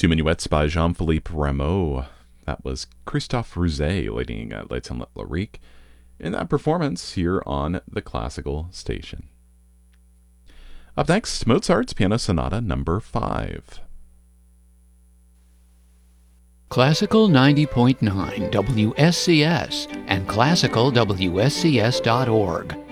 Two minuets by Jean-Philippe Rameau. That was Christophe Rouzet leading Les Temps Lyriques in that performance here on the Classical Station. Up next, Mozart's Piano Sonata number 5. Classical 90.9 WSCS and classicalwscs.org